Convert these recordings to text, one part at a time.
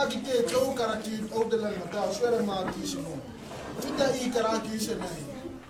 agite tau karaki au de lan mata swere ma kisino ita I karaki senai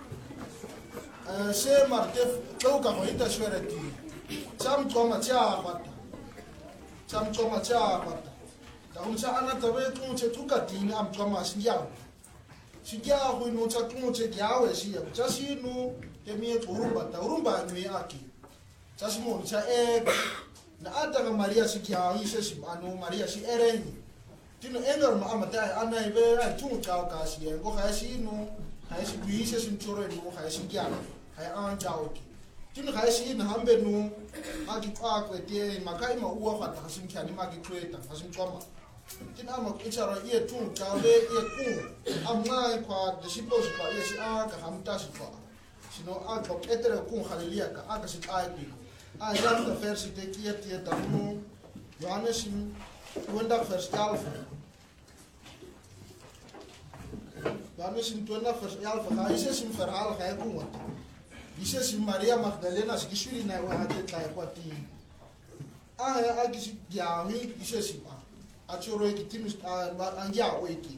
se marte tau ka ho ita swere ti cham toma cha pata cham toma cha pata da unsa ana tabe tu che tu ka ti am toma sinja hu no cha tu che yawe si cha si no te mi urumba ni aki cha si mo cha na ada Maria si kia ise si anu Maria si ereni tino engel ma amata ana ibe ai tu ka si go ha si no ha si ise si choro no ha si kia ha an jao ki tino ha si na hambe no aki pa ko te makai ma uwa fa ta si kia ni ma ki kweta ha si koma tino ma ichara ie tu ka le ie ku amai kwa de si pos pa ie si a ka hamta si pa sino a ko etere ku haleluya ka aka si ai pi a jam da versi te kia tie da no Johannes in 20 vers 11 Johannes in 20 vers 11 ga Jesus in verhaal ga kom wat Jesus in Maria Magdalena se kishuri na wa hate kai kwati a kisi ya mi Jesus a choro ki timis a ya weki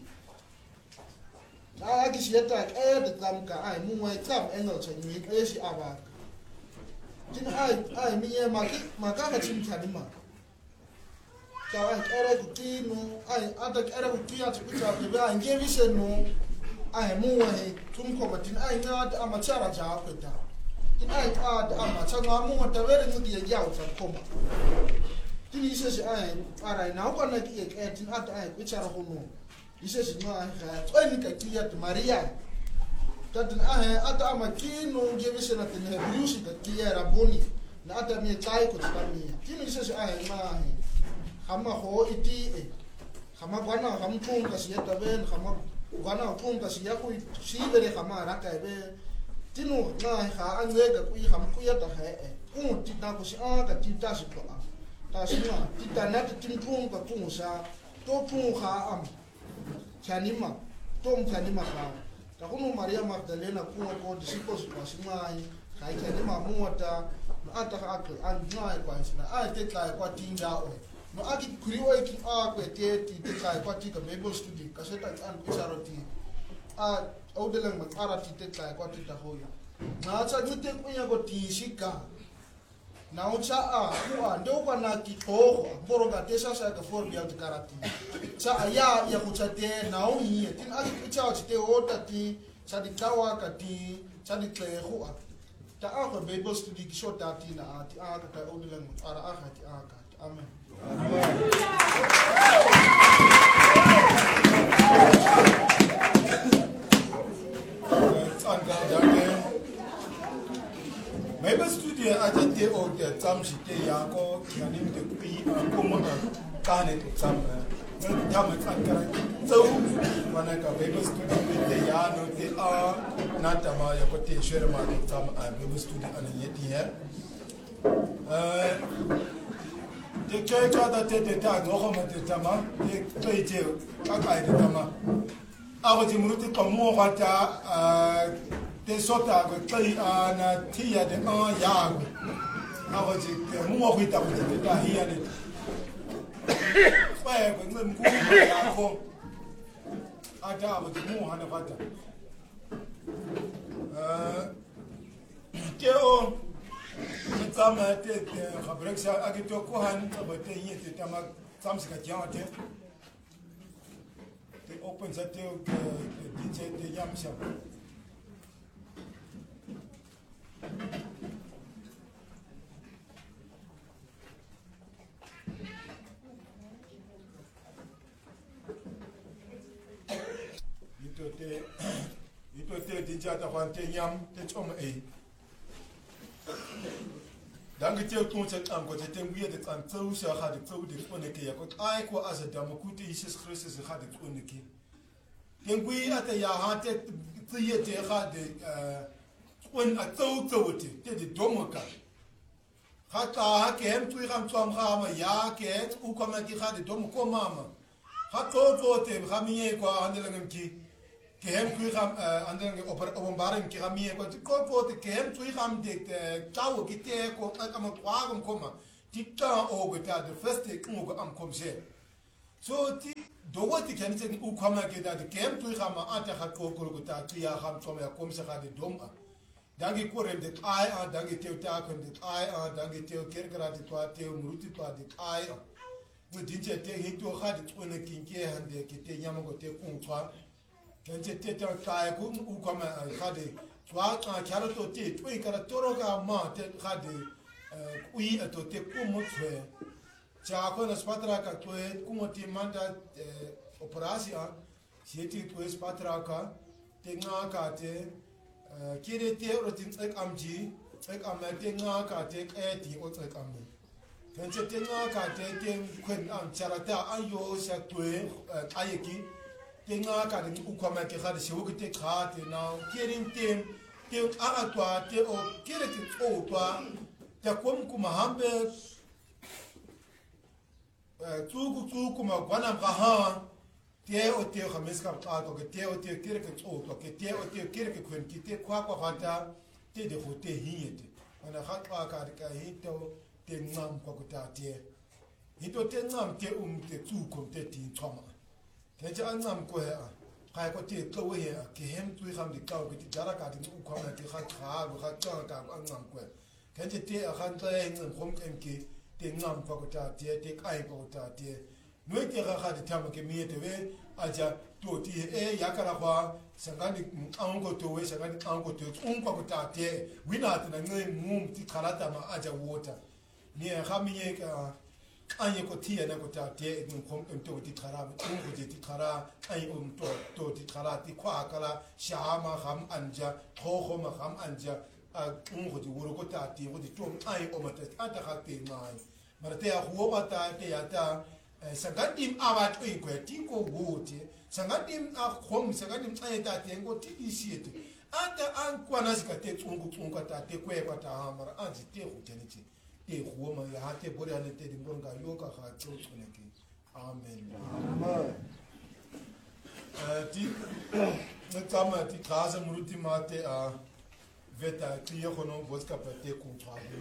a kisi yata de tam ka ai mu mai tam engel chen mi esi aba tin ai mi ye maka ka chim chani ma ka ai era ku ti no ai ada era ku ti a ti ka ke ba nge vi se no ai mu ai tum ko tin ai na da amachara ja ko ta tin ai da amachara mu ta vere mu ti ya u sa ko ma tin ise se ai para na ko na ki ke tin ada ai ku chara ko no ise se ma ai ha ai ni ka ki ya Maria Tatin ata amakino nge vi se na tin hebrusi ka ki ya raboni na ata mi tai ko ta mi tin ise se ai ma hama ho iti hama gwana ham pung ka siya taben hama gwana pung ka siya ku si bere hama raka be tinu na ha anwe ka ku ham ku ya ta he ti na ko si ka ti ta si ko ta si na ti ta na ti pung ka pung sa to pung ha am chanima tom chanima ka ta kuno Maria Magdalena ku ko disciples pa si mai kai chanima muata ata ka akil an na kwa sina te ka kwa tinga o no aki kuriwa ki ko te kai kwa ti ka Bible study ka se ta an pisaroti audelang matara ti te kai kwa ti ta hoya na cha ni te kunya ko ti shika na ucha kuwa ndo kwa na ki ko boroga te sa ka for bi out karati cha ya kucha te na o yi tin aki cha te ota ti cha di kawa ka ti cha di tle ho ta ko Bible study ki shota ti na ti ka ta audelang matara ti ka amen Bible study aja te o te tam si te ya ko kanim te pi ko mo ka ne te tam ya ma kan kara so wana ka Bible study te ya no te na ta ma ya ko te shere ma te tam Bible study an yeti he te ke ka da te ta no ko ma te tama te te te ka ka te tama a ko ti mu te ko mo ka ta te sota ko tai na tia de ya a ko ti mu ko ta ko te ta hi ne pa ko ngem ku ya ko a ta ko ti mu ha na fa ta ke o tsama te khabreksa agito ko han ba te yete tama tsamsi ka jante te open za te DJ te yamsha ito te DJ ta kwante yam te choma dan ga te kun se kan ko te wiye de kan tsau sha ga de tsau de ko ne ke ya ko ai ko asa da mu kuti Jesus Christus ga de ko ne ke ten gui ata ya ha te tsiye te ga de kun a tsau te de domo ka ha ta ha ke hem tu ram tsam ga ma ya ke u ko ma ki ga de domo ko mama ha to te ga mi ko andelangam ki ke hem tu ram andelangam openbaring ki ga mi ko te ke hem tu ram de tau ki te ko ka ma kwa ko ma ti ta o go ta de feste ko go am kom se So dogoti can say ukama ke that game to hama anta hakoko ta tu ya ham from ya komsa ka de doma. Dangi kore de ai a dangi te ta kon de ai a dangi te kerkara de to te muruti to de ai. We dinje te hito ha de tsone kinke hande ke te nyama go te kuntwa. Kan te te ta kai ku ukama ha de twa ka kyaro to te twi kara toro ka ma te ha de ui to te kumotwe. Ciao, la spatraka tue como ti manda operasia sieti tue spatraka te nga ka te kire te rotin ek amji ek amate nga ka te eti o ek amu kenche te nga ka te kwen am charata ayo sa tue ayeki te nga ka de ukoma ke khade shiwu te kha te na kirin te a atwa te o kire te o twa te kom kuma hambe tuku ma gwana gaha te o te khamiska ta to ke te o te kire ke to ke te o te kire ke kwen ki te kwa hata te de hote hiyete ana khatwa ka ka hito te ngam kwa kuta te hito te ngam te te tuku te ti thoma ke ja ngam ko ya kai ko te to we ya ke hem tu kham di ka ke ti jara ka ti ku kwa na te kha kha bu kha cha ka ngam ko ke te a khan ta ngam khom kem ki te ngam fakuta te kai fakuta te noi te ga de tama ke mi te we aja to ti yakara kwa sangani ango to we sangani ango to fakuta te wina te na ngai mum ti karata ma aja water ni ga mi ka anye ko ti na ko ta te ngom to ti kara ko ti kara ai to ti kara ti kwa kala shama kham anja kho ma kham anja ngo di woro ko ta ti ngo di tom ai o mata ata ha te mai mara te a huwa ta te ata sangadim awat ko ko ti ko wote sangadim a khom sangadim ai ta te ngo ti di siete ata an kwana sika te tsungu ta te kwe kwa ta mara anzi te ho tene ti te huwa ma ya te bori ane te di bonga yoga ha tso tsone ki amen amen ti tama ti kaza muruti mate a veta kriye kono boska pate kontrabe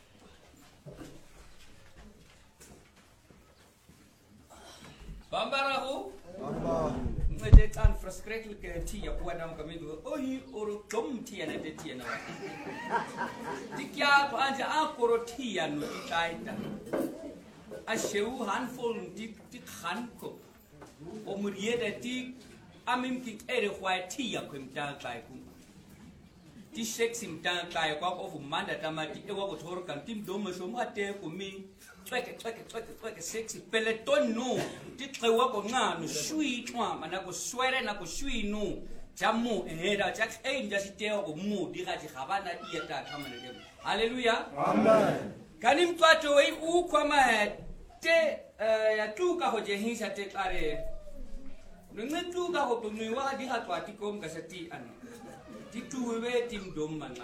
Bambarahu ngede kan verschrikkelijke tia kwadam kamigo ohi oro tom tia na de tia na dikya anja akoro tia no itaita a sheu handful dik khan ko o muriede dik amim ki ere kwa tia kwimta kai ku ti sexim ta kai kwa ko manda tamati e wa ko thor kan tim do mo so mate ko mi tweke sexy peleton no ti tlewa ko nga no shui twa mana ko swere na ko shui no jamu ehera jak enja siteo ko mu di ga ji gabana ieta kamane dem haleluya amen kanim twato we u kwa ma te ya tuka ho je hinsa te kare nunga tuka ho to nwa di ha twati ko ngasati an Titu we tim dom man.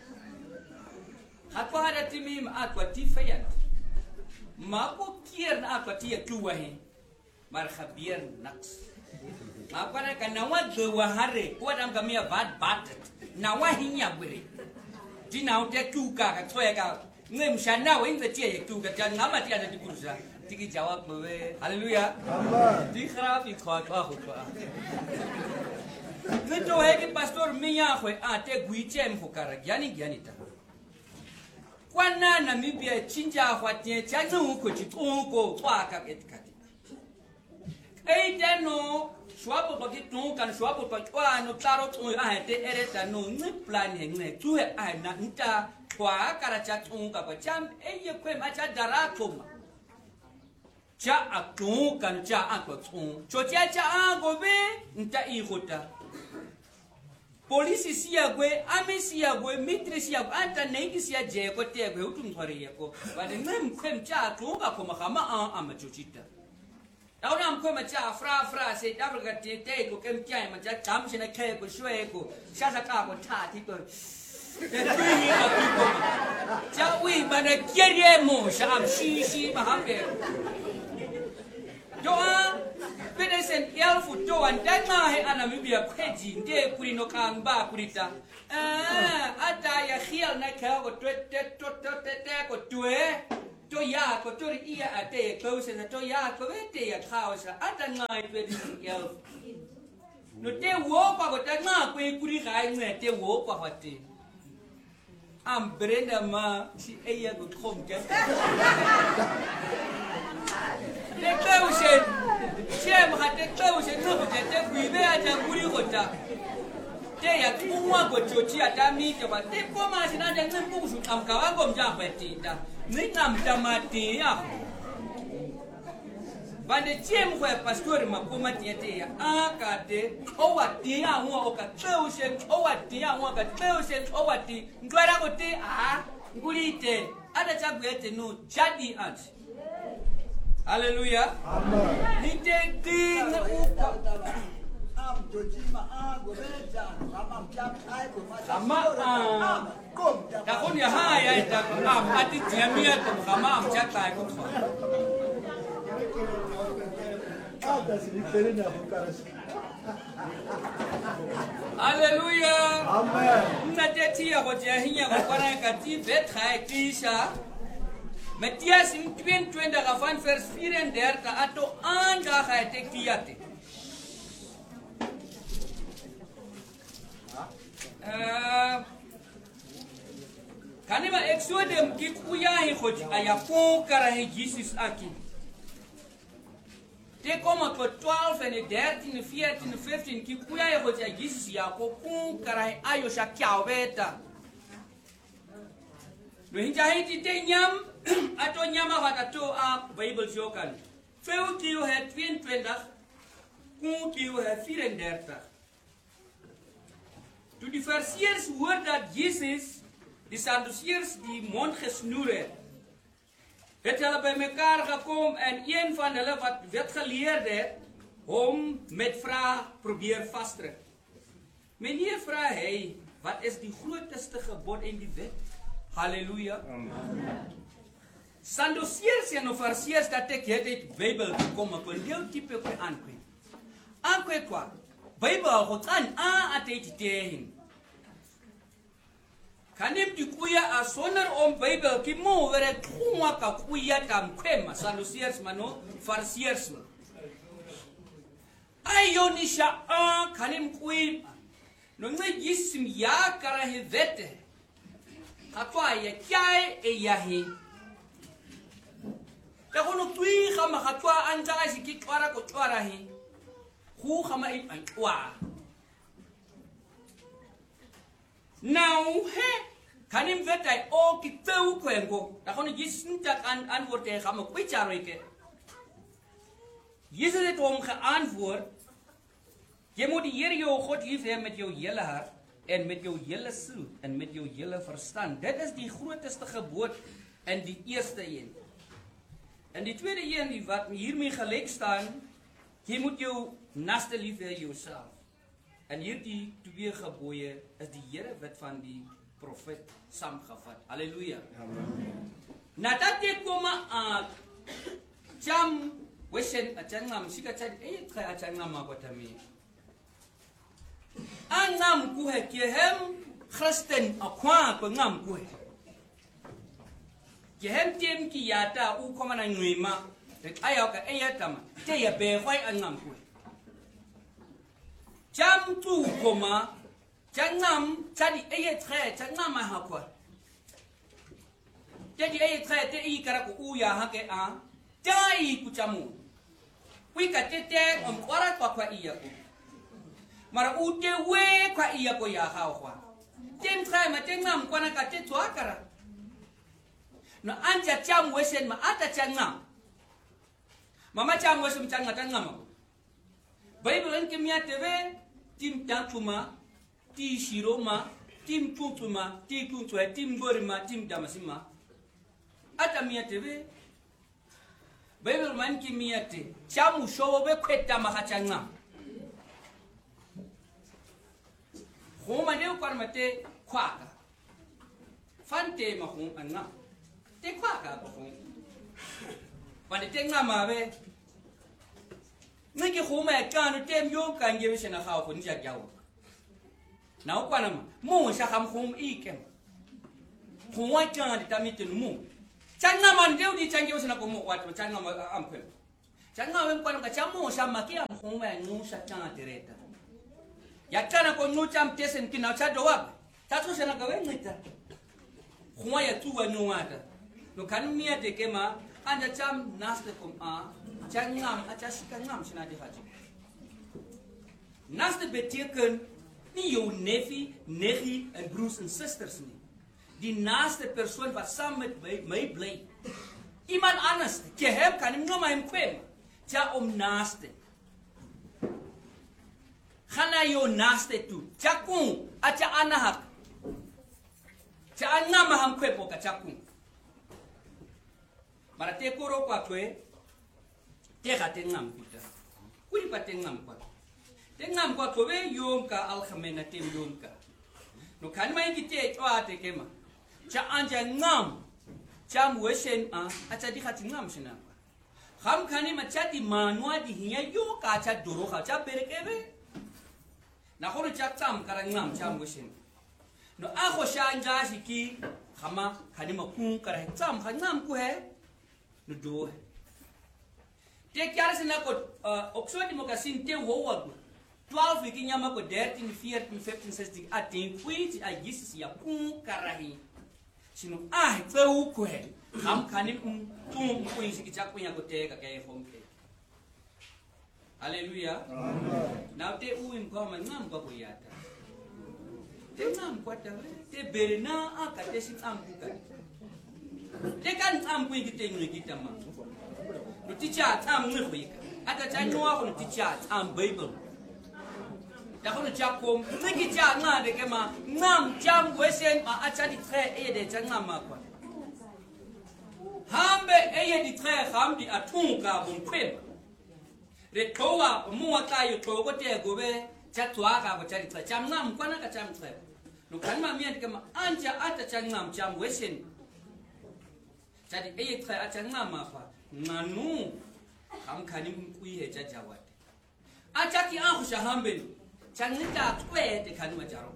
Hatwa ada timim atwa tifayan. Mako kier na atwa tia tuwa he. Mar khabier naks. Mako ada kanawa dwa hare ko dam kamia bat. Nawa hinya bure. Di naw te tuka ka tsoya ka ngem shana we nge tia tuka ta ngama tia na dikursa. Tiki jawab we. Haleluya. Amen. Di kharabi khwa ho twa. Nito heki pastor minya khwe ate guiche mfukara gyani ta kwana na mibia chinja khwatie chanzu ko chitongo twaka etikati eideno shwapo to kitonga shwapo to kwano taro to ate ereta no ni plan hengne tuhe ana nta kwa kara cha tonga kwa cham eye kwe macha daratoma cha atonga cha akwa tong chocha cha angobe nta ihota Polisi siya gwe, ame siya gwe, mitri siya gwe, anta nengi siya je ko te gwe utum thore yako. Wale ngem kwem cha tunga ko makama ama chuchita. Dauna mkwema cha fra se dabra te ko kem cha ma cha tam shina ke ko shwe ko. Shasa ka ko ta ti ko. Cha wi bana kiere mo sha am shi mahambe. Doa Pedesen elfu doa ndanga he anamibia kweji nde kurino kamba kurita ata ya khial na ka ko twete ko twe to ya ko to ia ate close to ya ko te ya causa ata ngai 2011 no te wo pa ko ta nga ko kuri ga nge te wo pa hati am Brenda ma si eya go kom ke te close chem ha te close no te kuibe aja kuri kota te ya kumwa go chochi ata mi te ba te ko ma sina de ngu su am ka wa go mja petita ni nam tamati ya bande chem ko pastor ma ko ma te ya akate o wa ti ya wo o ka close o wa ti ya wo ka close o wa ti ngwara go te a ngulite ada cha gwete no jadi at hallelujah amen ni te ti na Takon ya haya ita ati jamia tu kama amchata iko kwa. Hallelujah. Amen. Natetia kwa jahinya kwa kana kati betra kisha. Matias in 22 gafan vers 34 ato anda ga tektiate. Kanima exodem ki kuyahi khoj ayapo karahi Jesus aki. Te koma ko 12 en 13 14 15 ki kuyahi khoj Jesus ya ko ku karahi ayo sha kyaweta. No hinja hiti te nyam ato nyama watato a Bible jokan. Feu ki u het 22 ku ki u het 34. Toen die Fariseërs hoorden dat Jezus die Sadduceërs die mond gesnoer het hulle bij elkaar gekomen en een van hulle wat wetgeleerde hom met vraag probeer vasdruk. Meneer vraag hy, wat is die grootste gebod in die wet? Halleluja. Sadduceërs en Fariseërs dat ek het uit Bybel gekom, ek wil heel type kwe aankwe. Aankwe kwa Bible God an ateti tehin. Kanim di kuya asoner Bible ki mo were kuma ka kuya tam kwema Sadduceërs mano Fariseërs man. Ayo nisha kanim kui no nge gisim ya kara hevete. Katwa ya kyai e yahi. Ka kono kui kama katwa anja siki twara ko twara hi. Who come in and qua? Now, he can him vet I all keep two quengo. The honey gis that and what they come a quick charity. Yes, it won't answer. You moet hier jou God lief hê met jou hele hart en met jou hele siel en met jou hele verstand. Dit is die grootste gebod en die eerste een. En die tweede een die wat hiermee gelyk staan, jy moet jou naaste lief hê jouself. En hierdie twee gebooie is die Here wat van die profet saamgevat. Halleluja. Amen. Nadat jy kom aan jam wesen atangam sika chat kaya atangam magotami. Angam kuhe kehem Christen akwa ko ngam kuhe. Kehem tiem ki yata u koma na ngwima. Ayaw ka ayatama. Te ya be khwai angam kuhe. Jam tu koma jangam chadi ayatre jangam ha kwa. Jadi ayatre te I kara ku ya ha ke a. Dai ku chamu. Wi ka te kwara kwa iya ku. Mara ute we kwa iya ko ya hawa. Tem try ma tengam kwana ka te twakara. No anja cham wesen ma ata changam. Mama cham wesen changa tangam. Bible en kimia teve tim tantuma, ti shiroma, tim tuntuma, ti kuntwa, tim gorima, tim damasima. Ata mia teve Bible man kimia te chamu showo be kweta makachangam. Homa deu karmate kwaka. Fante mahung anna. Te kwaka bahung. Pada te ngama be. Niki homa kanu tem yo kan gewe sena khaw ko nja jaw. Naw kwana mo sha kham hom ikem. Homa kan tamiten mo. Changa mandeu di changi usina komo watu changa amkwem. Changa wem kwa nga chamo shama kia mkhunga ya ngusha changa tereta. Yatana ko nucha mtesen kina chado wap. Tatu shana gawe ngita. Khuma ya tuwa nuwata. No kanumia tekema anda cham naste kom a changam acha shikangam shina de haji. Naste beteken nie jou neefie, neggie en broers en susters nie. Die naaste persoon wat saam met my bly. Iemand anders, jy hem kan hom nou maar hem kwem. Tja om naaste. Gaan na jou naaste toe. Tja kom, atja anahak. Tja anama ham kwem ook tja kom. Maar te koro kwa kwe, te gaat ngam kuta. Kuri pa te ngam kwa. Te ngam kwa kwe yom ka algemene te yom ka. No kan my kite twa te kema. Cha anja ngam cha mweshen acha di khati ngam shina kham khani ma cha di manwa di hiya yo ka cha doro kha cha berekebe na khono cha tsam kara ngam cha mweshen no a kho shanja shiki khama khani ma ku kara tsam kha ngam ku he no do te kyara sina ko oxford mokasin te wo wa 12 ikinyama ko 13 14 15 16 atin kwiti a Jesus ya ku kara hi sino tseu kwe kham khani tum kuin sikicha kunya koteka ke homke haleluya na te uim ko man ngam ko yata te ngam kwata te berna akate sin am buka te kan am kuin kite ngi kitama no ticha tam ngi khika ata chanwa ko ticha am bible da kono chakom ngi cha nga de kema ngam cham wesen ma acha di tre e de changa makwa hambe e di tre hamdi atunga bunkweba re towa muwa tayo togo te gobe cha twaka ko cha di tre cham ngam kwana ka cham tre no kanma mia de kema anja ata changam cham wesen cha di e tre acha ngam makwa nganu kam khani kuyi he cha jawat acha ki an khusha hambe Chanita kwe te kani majaro.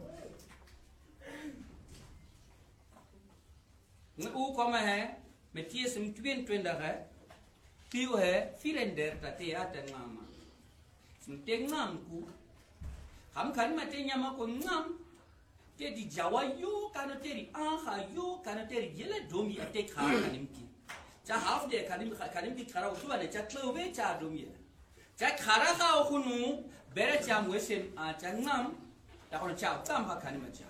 U koma hai, metie sim twenda hai, piu hai, filender ta te ata ngama. Sim te ngam ku, ham kani mate nyama ko ngam, te di jawa yo kano teri aha yo kano teri yele domi ate kara kanimki. Cha half de kanimki kara usuwa ne cha tlowe cha domi. Cha kara ka okunu, bere cham wesen changam ta kono cha tam ha kanima cha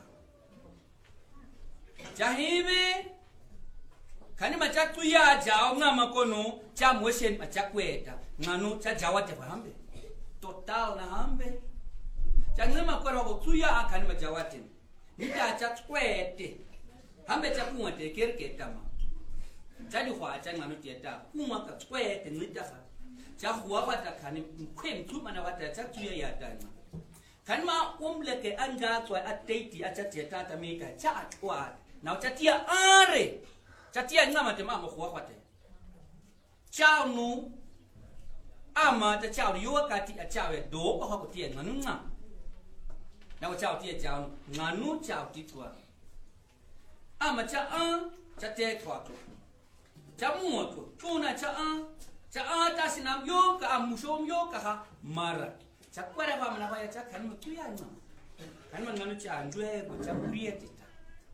jahibe kanima cha tuya jao ngama kono cham wesen cha kweta nganu cha jawate hambe total na hambe changama kono ko tuya kanima jawate nita cha kwete hambe cha kunwate kerke tama jadi kwa cha nganu tieta kuma ka kwete nita cha huwa wata kani mkwem tuma na wata cha tuya ya dana kanma umleke anja twa ateti achatia tata meka cha atwa na chatia are chatia ngama te mama huwa wata cha nu ama ta cha yo kati achawe do ko ko tie nganu nga na cha tie cha nganu cha titwa ama cha cha te twa cha mu to tuna cha cha ata sinam yo ka amushom yo ka mara cha kwara ba mana ba cha kan mutu ya no kan man nganu cha njwe ko cha kuriete ta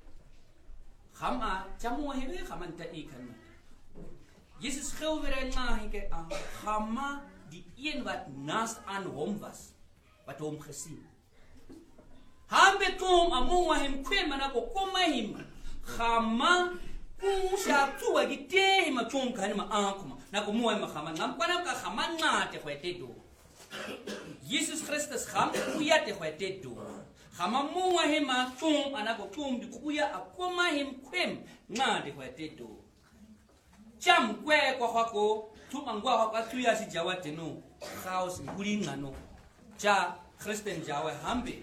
khama cha mo hebe khaman ta e kan Jesus khowere na hike khama die een wat naast aan hom was wat hom gesien hambe kom amu hem kwema na ko koma him khama kusha tuwa gite ma tum kan ma akuma na ko muwa ma khama ngam kwana ka khama na te khwete do Jesus Christus kham kuya te khwete do khama muwa he ma tum ana ko tum di kuya akoma him kwem na te khwete do cham kwe kwa ko tuma ngwa kwa tuya si jawate no khaos kulinga no cha Christian jawe hambe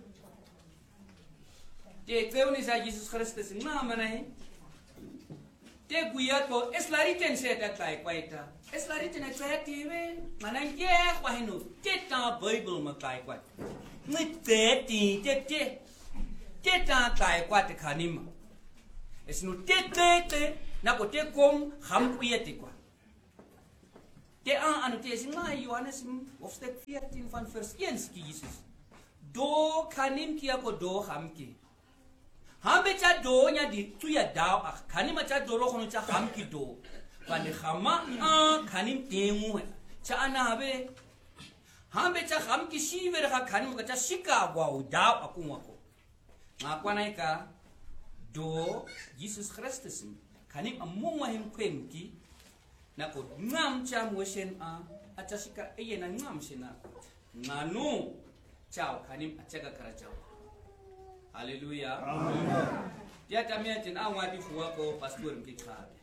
te kweuni sa Jesus Christus na manahe te guya ko eslariten se ta kai kwaita eslariten ta tive manan ye kwa hinu te ta bible ma kai kwa ni te ti te ta kai kwa te khanima esnu te na ko te kom ham kuyete kwa te anu te singa Johannes hoofstuk 14 van vers 1 ski Jesus do kanim kia ko do hamki hambe cha do nya di tu ya da kanim cha do ro kono cha hamki do pande khama kanim temu cha ana habe hambe cha hamki shiver ha kanim ka cha shika wa da akungwa ko ngakwana ika do Jesus Christus kanim amungwa him kwemki na ko ngam cha motion acha shika eye na ngam shina nganu chao kanim achaka kara chao haleluya amen dia tamia tin awadi fuwa ko pastor mkikha